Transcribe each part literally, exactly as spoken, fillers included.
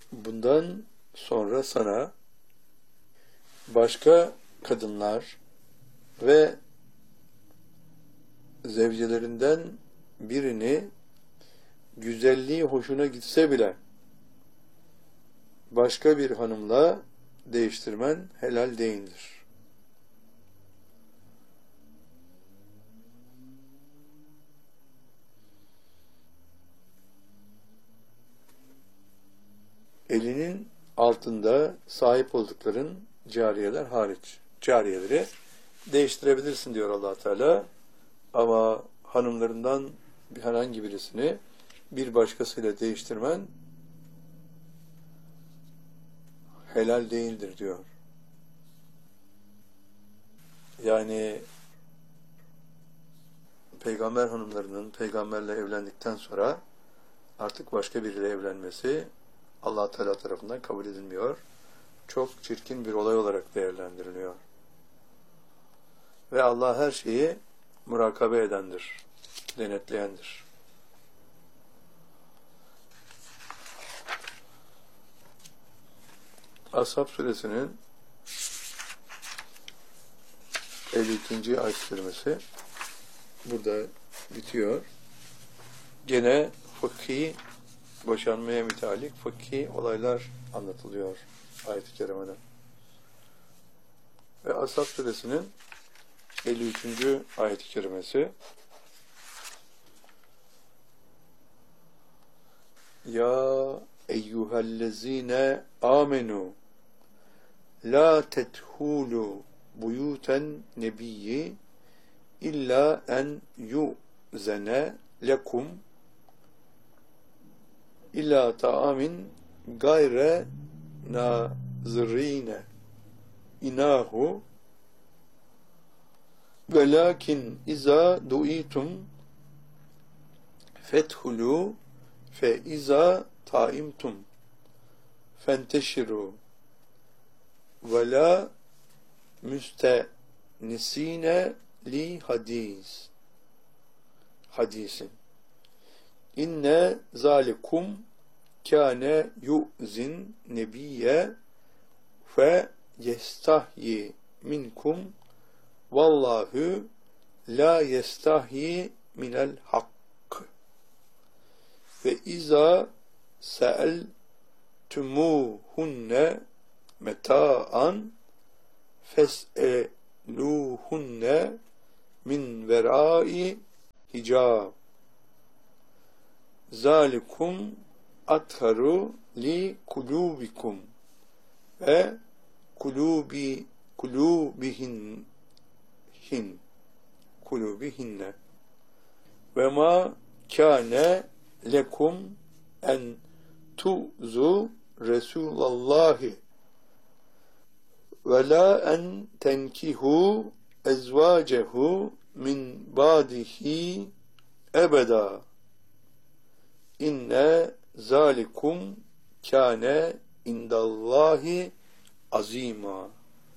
bundan sonra sana başka kadınlar ve zevcelerinden birini güzelliği hoşuna gitse bile başka bir hanımla değiştirmen helal değildir. Elinin altında sahip oldukların cariyeler hariç. Cariyeleri değiştirebilirsin diyor Allah Teala. Ama hanımlarından herhangi birisini bir başkasıyla değiştirmen helal değildir diyor. Yani peygamber hanımlarının peygamberle evlendikten sonra artık başka biriyle evlenmesi Allah Teala tarafından kabul edilmiyor. Çok çirkin bir olay olarak değerlendiriliyor. Ve Allah her şeyi murakabe edendir, denetleyendir. Ashab suresinin elli ikinci ayet kerimesi burada bitiyor. Gene fıkhi, boşanmaya müteallik fıkhi olaylar anlatılıyor ayet-i kerimede. Ve Ashab suresinin elli üçüncü ayet-i kerimesi Ya eyyühellezine amenu la tethulu buyuten nebiyyi illa en yu'zene lekum illa ta'amin gayre nazirine inahu velakin iza du'itum fethulu fe iza taimtum fenteşiru ve la müstenisine li hadis hadisin inne zalikum kâne yu'zin nebiyye fe yestahyi minkum vallahu la yestahyi minel hak ve iza se'eltumuhunne meta'an fes'eluhunne min verai hicab zalikum atharu li kulubikum ve kulubi kulubihin hin kulubihinne ve ma kâne lekum en tu'zu Resulallahi ve la en tenkihu ezvacehu min ba'dihi ebeda inne zalikum kâne indallahi azima.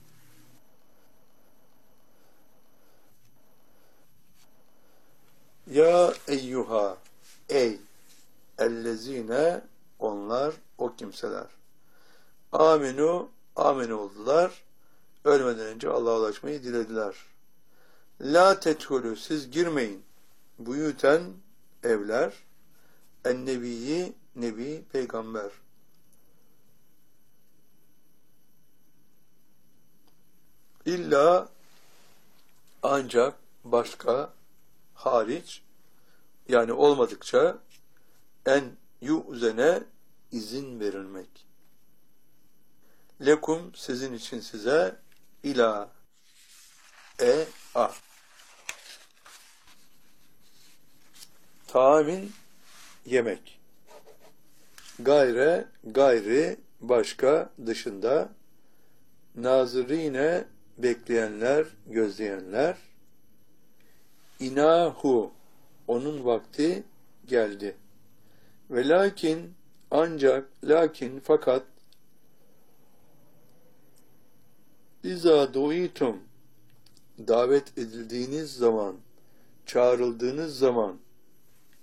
Ya eyyuha ey ellezine onlar o kimseler aminu amin oldular ölmeden önce Allah'a ulaşmayı dilediler. La tethulü siz girmeyin buyuten evler ennebiyi nebi peygamber illa ancak başka hariç yani olmadıkça en yu'zene izin verilmek. Lekum sizin için size ila e a taamin yemek gayre gayri başka dışında nazirine bekleyenler gözleyenler inahu onun vakti geldi. Ve lakin ancak lakin fakat İza du'itum davet edildiğiniz zaman çağrıldığınız zaman